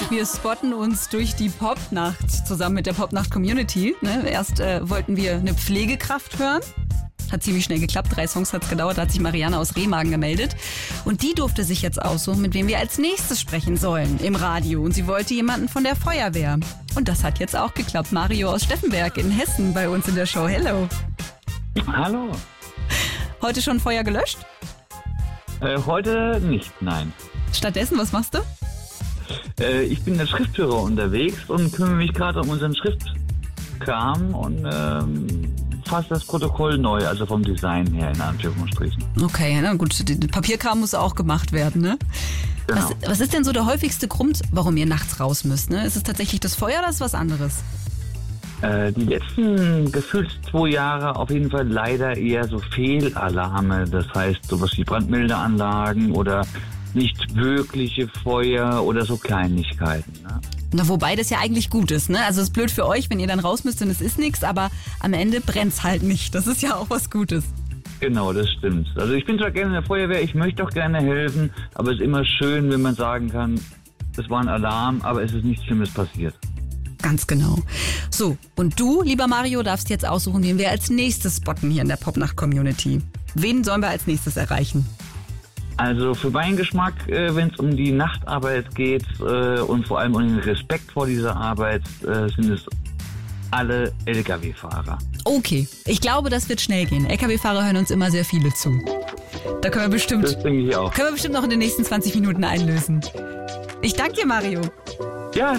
Wir spotten uns durch die Popnacht zusammen mit der Popnacht-Community. Erst wollten wir eine Pflegekraft hören. Hat ziemlich schnell geklappt. 3 Songs hat's gedauert. Da hat sich Marianne aus Remagen gemeldet. Und die durfte sich jetzt aussuchen, mit wem wir als nächstes sprechen sollen im Radio. Und sie wollte jemanden von der Feuerwehr. Und das hat jetzt auch geklappt. Mario aus Steffenberg in Hessen bei uns in der Show. Hello. Hallo. Heute schon Feuer gelöscht? Heute nicht, nein. Stattdessen, was machst du? Ich bin als Schriftführer unterwegs und kümmere mich gerade um unseren Schriftkram und fasse das Protokoll neu, also vom Design her in Anführungsstrichen. Okay, na gut, der Papierkram muss auch gemacht werden, ne? Genau. Was ist denn so der häufigste Grund, warum ihr nachts raus müsst? Ne? Ist es tatsächlich das Feuer oder ist es was anderes? Die letzten gefühlt 2 Jahre auf jeden Fall leider eher so Fehlalarme, das heißt sowas wie Brandmeldeanlagen oder nicht wirkliche Feuer oder so Kleinigkeiten. Ne? Na, wobei das ja eigentlich gut ist, ne? Also es ist blöd für euch, wenn ihr dann raus müsst und es ist nichts, aber am Ende brennt's halt nicht. Das ist ja auch was Gutes. Genau, das stimmt. Also ich bin zwar gerne in der Feuerwehr, ich möchte auch gerne helfen, aber es ist immer schön, wenn man sagen kann, es war ein Alarm, aber es ist nichts Schlimmes passiert. Ganz genau. So, und du, lieber Mario, darfst jetzt aussuchen, wen wir als nächstes spotten hier in der Popnacht-Community. Wen sollen wir als nächstes erreichen? Also für meinen Geschmack, wenn es um die Nachtarbeit geht und vor allem um den Respekt vor dieser Arbeit, sind es alle Lkw-Fahrer. Okay, ich glaube, das wird schnell gehen. Lkw-Fahrer hören uns immer sehr viele zu. Da können wir bestimmt, Das denke ich auch. noch in den nächsten 20 Minuten einlösen. Ich danke dir, Mario. Ja,